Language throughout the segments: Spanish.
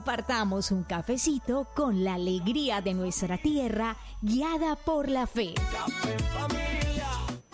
Compartamos un cafecito con la alegría de nuestra tierra, guiada por la fe. Café Familia.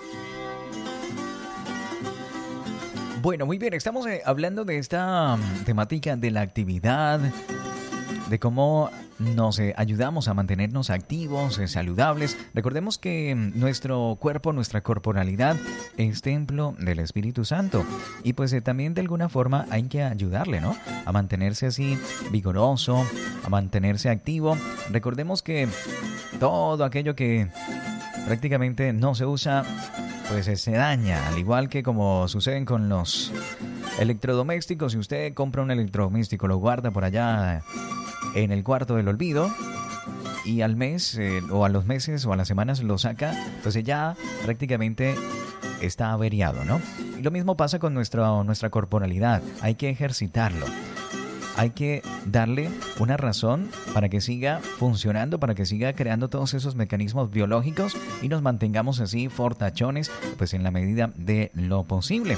Bueno, muy bien, estamos hablando de esta temática de la actividad, de cómo nos ayudamos a mantenernos activos, saludables. Recordemos que nuestro cuerpo, nuestra corporalidad es templo del Espíritu Santo y pues también de alguna forma hay que ayudarle, ¿no? A mantenerse así vigoroso, a mantenerse activo. Recordemos que todo aquello que prácticamente no se usa, pues se daña, al igual que como suceden con los electrodomésticos. Si usted compra un electrodoméstico, lo guarda por allá en el cuarto del olvido y al mes o a los meses o a las semanas lo saca, pues ya prácticamente está averiado, ¿no? Y lo mismo pasa con nuestra corporalidad. Hay que ejercitarlo. Hay que darle una razón para que siga funcionando, para que siga creando todos esos mecanismos biológicos y nos mantengamos así fortachones, pues en la medida de lo posible.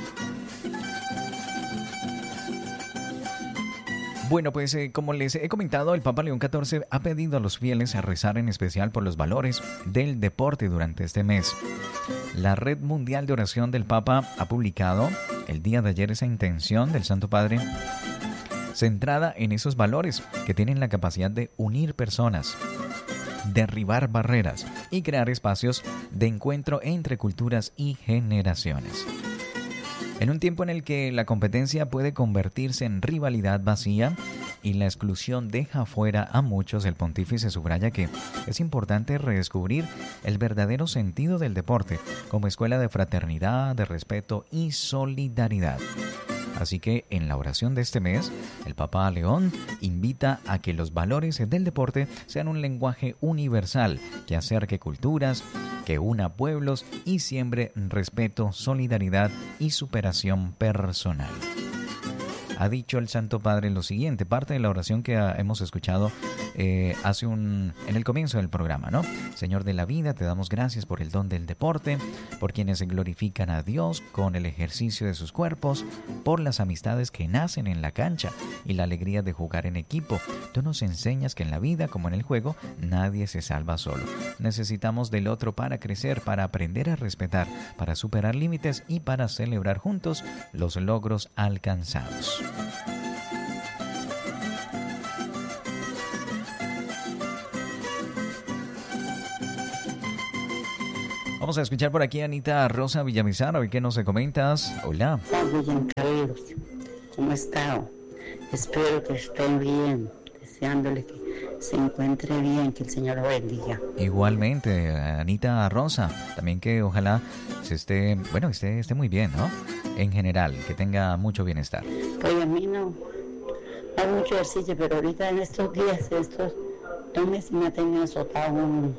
Bueno, pues como les he comentado, el Papa León XIV ha pedido a los fieles a rezar en especial por los valores del deporte durante este mes. La Red Mundial de Oración del Papa ha publicado el día de ayer esa intención del Santo Padre centrada en esos valores que tienen la capacidad de unir personas, derribar barreras y crear espacios de encuentro entre culturas y generaciones. En un tiempo en el que la competencia puede convertirse en rivalidad vacía y la exclusión deja fuera a muchos, el pontífice subraya que es importante redescubrir el verdadero sentido del deporte como escuela de fraternidad, de respeto y solidaridad. Así que en la oración de este mes, el Papa León invita a que los valores del deporte sean un lenguaje universal que acerque culturas, que una pueblos y siembre respeto, solidaridad y superación personal. Ha dicho el Santo Padre lo siguiente, parte de la oración que hemos escuchado en el comienzo del programa, ¿no? Señor de la vida, te damos gracias por el don del deporte, por quienes glorifican a Dios con el ejercicio de sus cuerpos, por las amistades que nacen en la cancha y la alegría de jugar en equipo. Tú nos enseñas que en la vida, como en el juego, nadie se salva solo. Necesitamos del otro para crecer, para aprender a respetar, para superar límites y para celebrar juntos los logros alcanzados. Vamos a escuchar por aquí a Anita Rosa Villamizar. ¿Hoy qué nos comentas? Hola. Hola, Carlos. ¿Cómo está? Espero que estén bien. Deseándole que se encuentre bien, que el Señor lo bendiga. Igualmente, Anita Rosa. También que ojalá esté muy bien, ¿no? En general, que tenga mucho bienestar. Pues a mí no hago mucho ejercicio, pero ahorita en estos días, estos 2 meses me ha tenido azotado un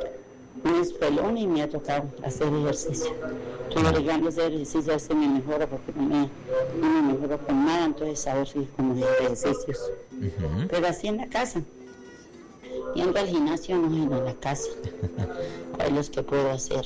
espelón y me ha tocado hacer ejercicio. Estoy llegando a hacer ejercicio, a veces me mejora porque no me mejoro con nada, entonces a ver si como de ejercicios. Uh-huh. Pero así en la casa. Yendo al gimnasio no, sino en la casa. A ver los que puedo hacer.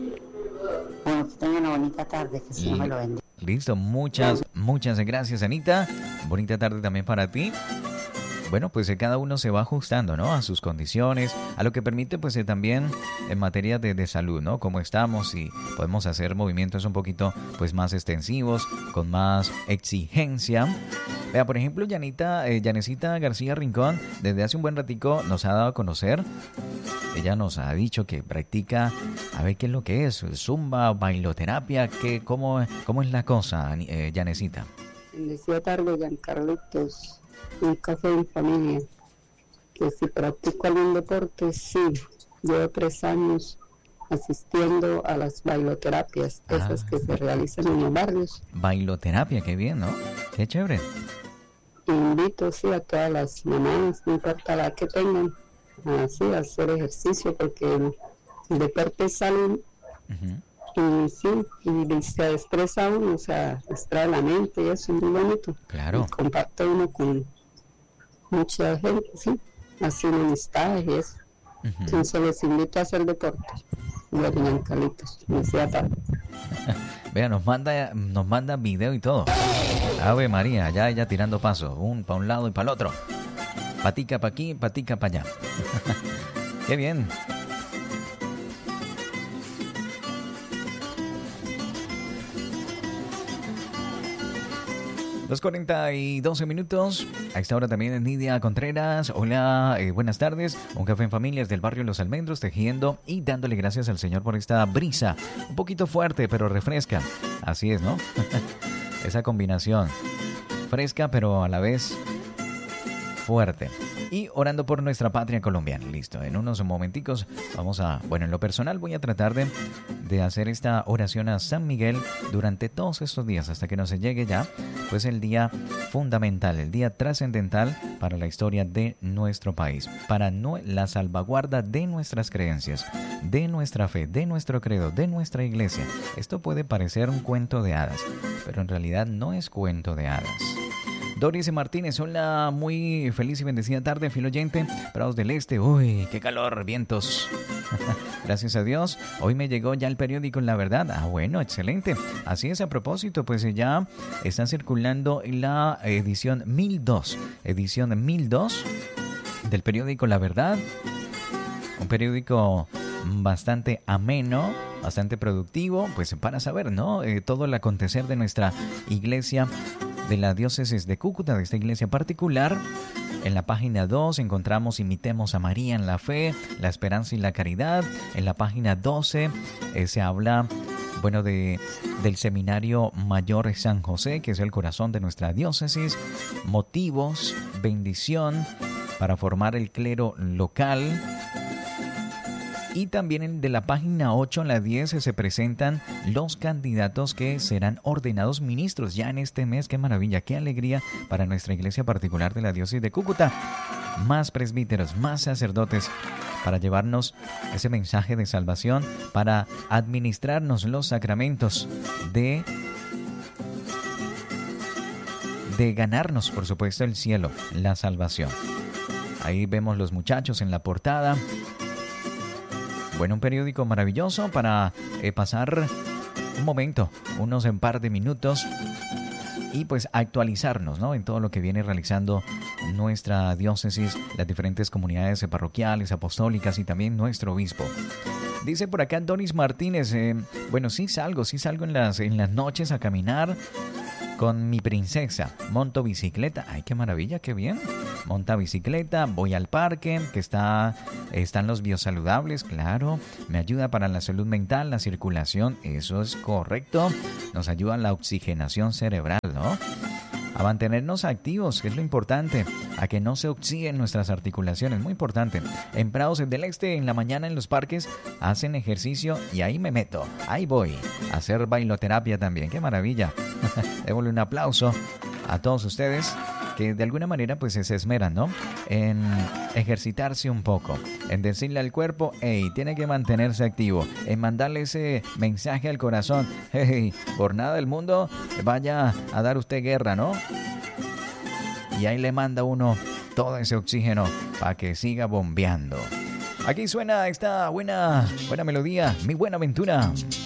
Bueno, que tengan una bonita tarde, que el Señor me lo bendiga. Listo, muchas gracias, Anita. Bonita tarde también para ti. Bueno, pues cada uno se va ajustando, ¿no? A sus condiciones, a lo que permite, pues también en materia de salud, ¿no? Cómo estamos y podemos hacer movimientos un poquito, pues más extensivos, con más exigencia. Vea, por ejemplo, Yanecita García Rincón, desde hace un buen ratico nos ha dado a conocer. Ella nos ha dicho que practica, a ver qué es lo que es, zumba, bailoterapia, ¿cómo es la cosa, Yanecita? Decía tarde, Giancarlitos. Un café en familia, que si practico algún deporte, sí. Llevo 3 años asistiendo a las bailoterapias, esas que se realizan en los barrios. Bailoterapia, qué bien, ¿no? Qué chévere. Invito, sí, a todas las mamás, no importa la que tengan, así, a hacer ejercicio, porque el deporte es salud. Uh-huh. Y sí, y se expresa uno, o sea, extrae la mente y eso es muy bonito. Claro. Y comparte uno con mucha gente, sí, haciendo amistades y eso. Uh-huh. Entonces les invito a hacer deporte. Y a Carlitos, me decía tarde. Vea, nos manda video y todo. Ave María, ya ella tirando pasos, para un lado y para el otro. Patica para aquí, patica para allá. Qué bien. 2:40 y 12 minutos. A esta hora también es Nidia Contreras. Hola, buenas tardes. Un café en familia del barrio Los Almendros, tejiendo y dándole gracias al Señor por esta brisa. Un poquito fuerte, pero refresca. Así es, ¿no? Esa combinación. Fresca, pero a la vez fuerte. Y orando por nuestra patria colombiana. Listo, en unos momenticos vamos a... Bueno, en lo personal voy a tratar de hacer esta oración a San Miguel durante todos estos días hasta que nos llegue ya, pues el día fundamental, el día trascendental para la historia de nuestro país, para la salvaguarda de nuestras creencias, de nuestra fe, de nuestro credo, de nuestra iglesia. Esto puede parecer un cuento de hadas, pero en realidad no es cuento de hadas. Doris Martínez, hola, muy feliz y bendecida tarde, fiel oyente, Prados del Este, uy, qué calor, vientos. Gracias a Dios, hoy me llegó ya el periódico La Verdad. Ah, bueno, excelente. Así es, a propósito, pues ya está circulando la edición 1002 del periódico La Verdad, un periódico bastante ameno, bastante productivo, pues para saber, ¿no? Todo el acontecer de nuestra iglesia, de la diócesis de Cúcuta, de esta iglesia particular. En la página 2 encontramos Imitemos a María en la fe, la esperanza y la caridad. En la página 12 se habla, bueno, del Seminario Mayor San José, que es el corazón de nuestra diócesis. Motivos, bendición para formar el clero local. Y también de la página 8 a la 10 se presentan los candidatos que serán ordenados ministros ya en este mes. ¡Qué maravilla! ¡Qué alegría para nuestra iglesia particular de la diócesis de Cúcuta! Más presbíteros, más sacerdotes para llevarnos ese mensaje de salvación, para administrarnos los sacramentos de ganarnos, por supuesto, el cielo, la salvación. Ahí vemos los muchachos en la portada. Bueno, un periódico maravilloso para pasar un momento, unos en par de minutos y pues actualizarnos, ¿no? En todo lo que viene realizando nuestra diócesis, las diferentes comunidades parroquiales, apostólicas y también nuestro obispo. Dice por acá Doris Martínez, bueno, sí salgo en las noches a caminar con mi princesa, monto bicicleta. Ay, qué maravilla, qué bien. Monta bicicleta, voy al parque, que están los biosaludables, claro. Me ayuda para la salud mental, la circulación, eso es correcto. Nos ayuda la oxigenación cerebral, ¿no? A mantenernos activos, que es lo importante, a que no se oxiden nuestras articulaciones, muy importante. En Prados del Este, en la mañana en los parques, hacen ejercicio y ahí me meto, ahí voy, a hacer bailoterapia también, qué maravilla. Démosle un aplauso a todos ustedes que de alguna manera pues se esmeran, ¿no? En ejercitarse un poco, en decirle al cuerpo, hey, tiene que mantenerse activo, en mandarle ese mensaje al corazón, hey, por nada del mundo vaya a dar usted guerra, ¿no? Y ahí le manda uno todo ese oxígeno para que siga bombeando. Aquí suena esta buena melodía, Mi Buenaventura.